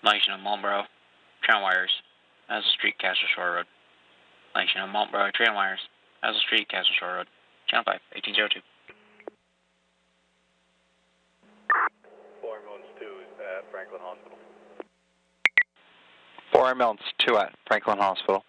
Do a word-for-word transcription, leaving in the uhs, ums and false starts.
Langston and Marlboro, train wires, as a street, Castle Shore Road. Langston and Marlboro, train wires, as a street, Castle Shore Road. Channel five, eighteen oh two. four ambulance two at Franklin Hospital. four ambulance two at Franklin Hospital.